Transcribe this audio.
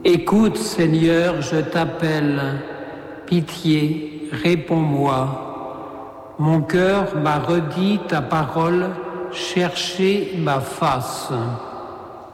Écoute, Seigneur, je t'appelle. Pitié, réponds-moi. Mon cœur m'a redit ta parole, cherchez ma face.